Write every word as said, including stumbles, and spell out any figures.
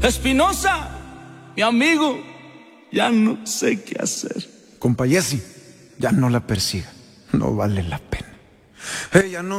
Espinosa, mi amigo, ya no sé qué hacer. Compa Jesse, ya no la persiga, no vale la pena. Ella no